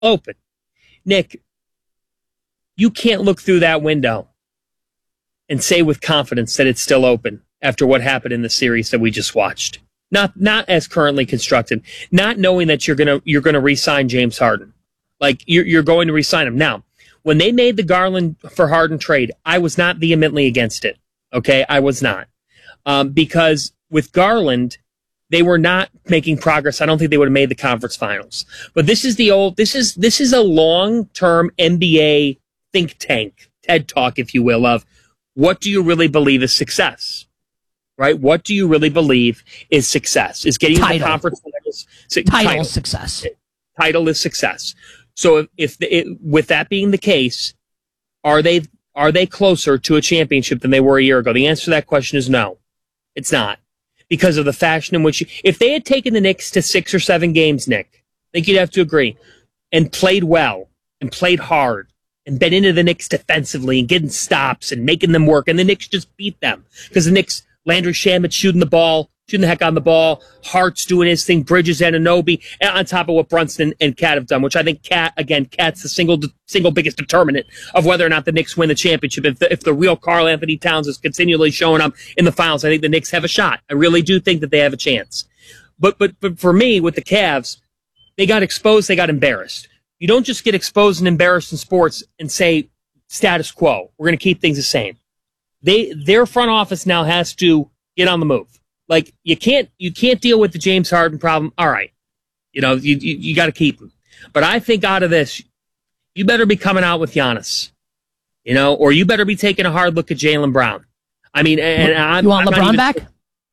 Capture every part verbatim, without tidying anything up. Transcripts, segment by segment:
open. Nick, you can't look through that window and say with confidence that it's still open after what happened in the series that we just watched. Not not as currently constructed. Not knowing that you're gonna you're gonna re-sign James Harden. Like you're you're going to re-sign him. Now, when they made the Garland for Harden trade, I was not vehemently against it. Okay, I was not. Um, because with Garland, they were not making progress. I don't think they would have made the conference finals. But this is the old this is this is a long-term N B A think tank, TED Talk, if you will, of what do you really believe is success? Right? What do you really believe is success? Is getting title. the conference finals title, title success. Title is success. So if, if the, it, with that being the case, are they are they closer to a championship than they were a year ago? The answer to that question is no. It's not. Because of the fashion in which you, if they had taken the Knicks to six or seven games, Nick, I think you'd have to agree, and played well and played hard and been into the Knicks defensively and getting stops and making them work, and the Knicks just beat them because the Knicks, Landry Shamet shooting the ball, shooting the heck on the ball, Hart's doing his thing, Bridges, Anunoby, and on top of what Brunson and Cat have done, which I think Cat, again, Cat's the single single biggest determinant of whether or not the Knicks win the championship. If the, if the real Karl Anthony Towns is continually showing up in the finals, I think the Knicks have a shot. I really do think that they have a chance. But but but for me, with the Cavs, they got exposed, they got embarrassed. You don't just get exposed and embarrassed in sports and say, status quo, we're going to keep things the same. They their front office now has to get on the move. Like you can't you can't deal with the James Harden problem. All right, you know you you, you got to keep him. But I think out of this, you better be coming out with Giannis, you know, or you better be taking a hard look at Jaylen Brown. I mean, and I'm, you want I'm LeBron even, back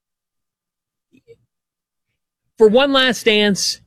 for one last dance?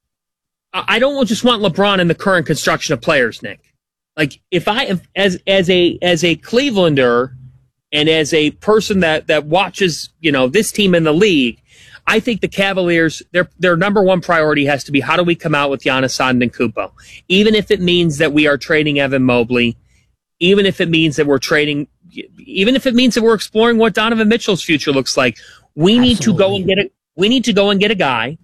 I don't just want LeBron in the current construction of players, Nick. Like if I as as a as a Clevelander. And as a person that, that watches, you know, this team in the league, I think the Cavaliers, their their number one priority has to be how do we come out with Giannis Antetokounmpo, even if it means that we are trading Evan Mobley, even if it means that we're trading, even if it means that we're exploring what Donovan Mitchell's future looks like. We need Absolutely. to go and get a we need to go and get a guy.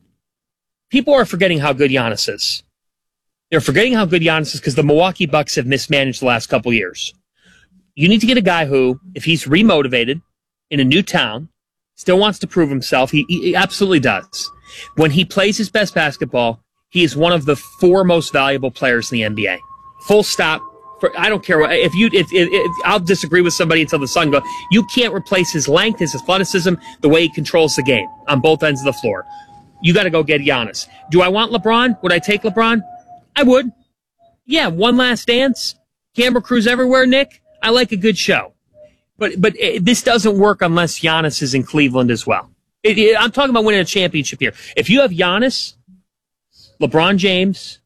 People are forgetting how good Giannis is. They're forgetting how good Giannis is because the Milwaukee Bucks have mismanaged the last couple years. You need to get a guy who, if he's remotivated in a new town, still wants to prove himself. He, he absolutely does. When he plays his best basketball, he is one of the four most valuable players in the N B A. Full stop. For, I don't care what, if you, if, if, if I'll disagree with somebody until the sun goes. You can't replace his length, his athleticism, the way he controls the game on both ends of the floor. You got to go get Giannis. Do I want LeBron? Would I take LeBron? I would. Yeah, one last dance. Camera crews everywhere, Nick. I like a good show, but but it, this doesn't work unless Giannis is in Cleveland as well. It, it, I'm talking about winning a championship here. If you have Giannis, LeBron James,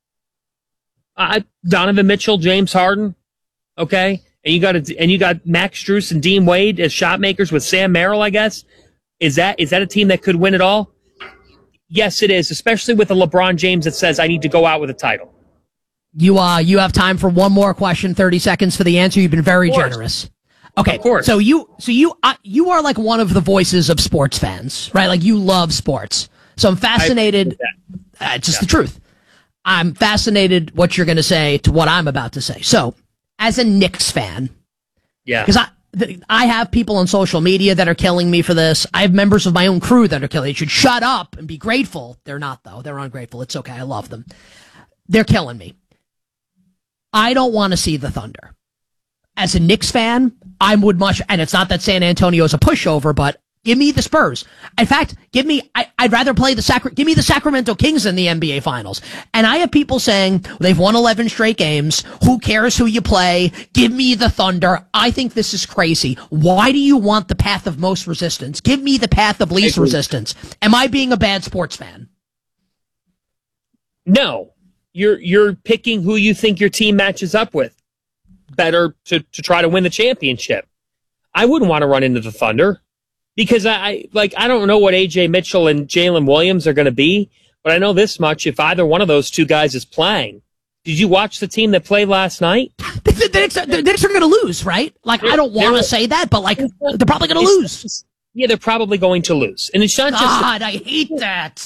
uh, Donovan Mitchell, James Harden, okay, and you got a, and you got Max Strus and Dean Wade as shot makers with Sam Merrill, I guess. Is that is that a team that could win it all? Yes, it is, especially with a LeBron James that says I need to go out with a title. You uh, you have time for one more question, thirty seconds for the answer. You've been very generous. Okay, of course. So you, so you, uh, you are like one of the voices of sports fans, right? Like you love sports. So I'm fascinated. Uh, just yeah. the truth. I'm fascinated what you're going to say to what I'm about to say. So, as a Knicks fan, yeah, because I. I have people on social media that are killing me for this. I have members of my own crew that are killing. They should shut up and be grateful. They're not, though. They're ungrateful. It's okay. I love them. They're killing me. I don't want to see the Thunder. As a Knicks fan, I would much, and it's not that San Antonio is a pushover, but give me the Spurs. In fact, give me, I, I'd rather play the Sacra, give me the Sacramento Kings in the N B A Finals. And I have people saying they've won eleven straight games. Who cares who you play? Give me the Thunder. I think this is crazy. Why do you want the path of most resistance? Give me the path of least resistance. Am I being a bad sports fan? No. You're you're picking who you think your team matches up with better to, to try to win the championship. I wouldn't want to run into the Thunder because I, I like I don't know what A J Mitchell and Jalen Williams are going to be, but I know this much: if either one of those two guys is playing, did you watch the team that played last night? The, the, the Knicks, the Knicks are going to lose, right? Like they're, I don't want to say that, but like they're probably going to lose. Yeah, they're probably going to lose, and it's not just. God, I hate that.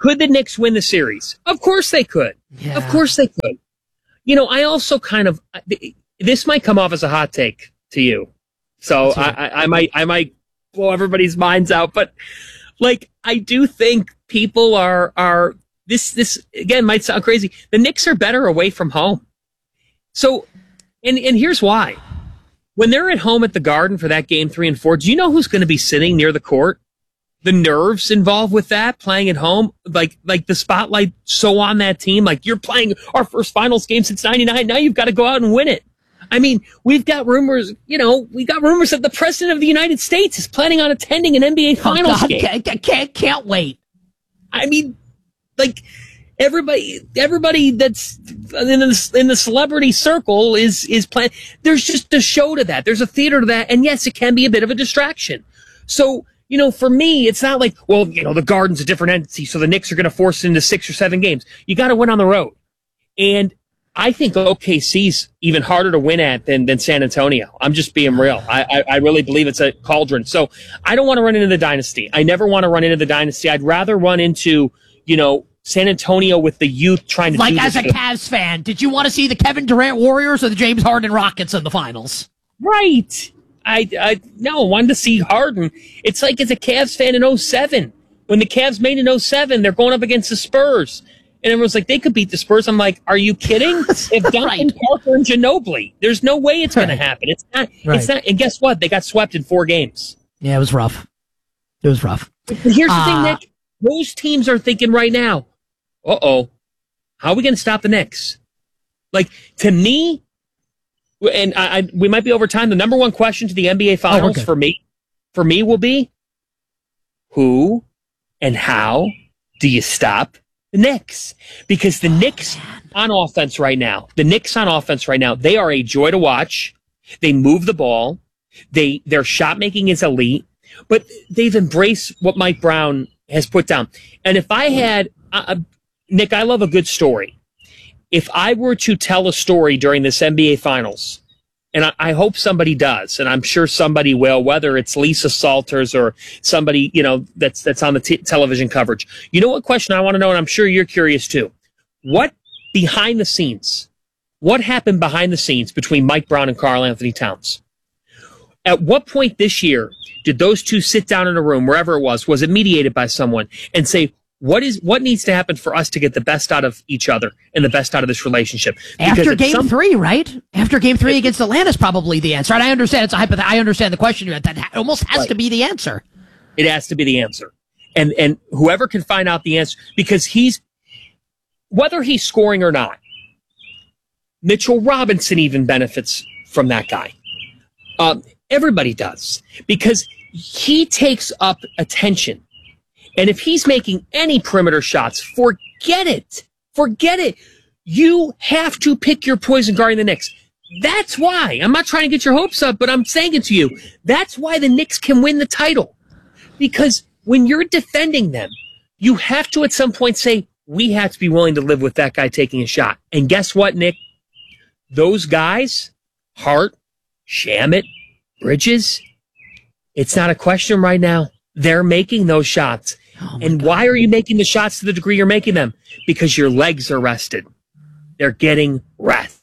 Could the Knicks win the series? Of course they could. Yeah. Of course they could. You know, I also kind of, this might come off as a hot take to you. So I, I, I might, I might blow everybody's minds out, but like, I do think people are, are, this, this again might sound crazy. The Knicks are better away from home. So, and, and here's why. When they're at home at the Garden for that game three and four, do you know who's going to be sitting near the court? The nerves involved with that, playing at home, like, like the spotlight so on that team, like you're playing our first finals game since ninety-nine. Now you've got to go out and win it. I mean, we've got rumors, you know, we got rumors that the president of the United States is planning on attending an N B A finals oh, God, game. Can't, can't, can't wait. I mean, like everybody, everybody that's in the, in the celebrity circle is, is playing. There's just a show to that. There's a theater to that. And yes, it can be a bit of a distraction. So, you know, for me, it's not like, well, you know, the Garden's a different entity, so the Knicks are going to force it into six or seven games. You got to win on the road. And I think O K C's even harder to win at than, than San Antonio. I'm just being real. I, I, I really believe it's a cauldron. So I don't want to run into the dynasty. I never want to run into the dynasty. I'd rather run into, you know, San Antonio with the youth trying to like do as a this. Cavs fan, did you want to see the Kevin Durant Warriors or the James Harden Rockets in the finals? Right. I, I, no, I wanted to see Harden. It's like as a Cavs fan in oh seven. When the Cavs made in oh seven, they're going up against the Spurs. And everyone's like, they could beat the Spurs. I'm like, are you kidding? If Duncan, right. Parker, and Ginobili, there's no way it's right. going to happen. It's not, right. it's not. And guess what? They got swept in four games. Yeah, it was rough. It was rough. But here's the uh, thing, Nick. Those teams are thinking right now, uh-oh, how are we going to stop the Knicks? Like, to me, and I, I, we might be over time. The number one question to the N B A Finals oh, for me, for me will be, who and how do you stop the Knicks? Because the oh, Knicks man. on offense right now, the Knicks on offense right now, they are a joy to watch. They move the ball. They their shot making is elite, but they've embraced what Mike Brown has put down. And if I had, uh, Nick, I love a good story. If I were to tell a story during this N B A Finals, and I, I hope somebody does, and I'm sure somebody will, whether it's Lisa Salters or somebody, you know, that's that's on the t- television coverage. You know what question I want to know, and I'm sure you're curious too. What behind the scenes, what happened behind the scenes between Mike Brown and Karl Anthony Towns? At what point this year did those two sit down in a room, wherever it was, was it mediated by someone, and say, What is what needs to happen for us to get the best out of each other and the best out of this relationship? Because After game some, three, right? After game three against Atlanta is probably the answer. And I understand it's a hypoth- I understand the question. That almost has right. to be the answer. It has to be the answer. And and whoever can find out the answer, because he's, whether he's scoring or not, Mitchell Robinson even benefits from that guy. Um, everybody does. Because he takes up attention. And if he's making any perimeter shots, forget it. Forget it. You have to pick your poison guarding the Knicks. That's why. I'm not trying to get your hopes up, but I'm saying it to you. That's why the Knicks can win the title. Because when you're defending them, you have to at some point say, we have to be willing to live with that guy taking a shot. And guess what, Nick? Those guys, Hart, Shamet, Bridges, it's not a question right now. They're making those shots. Oh and God. Why are you making the shots to the degree you're making them? Because your legs are rested. They're getting rest.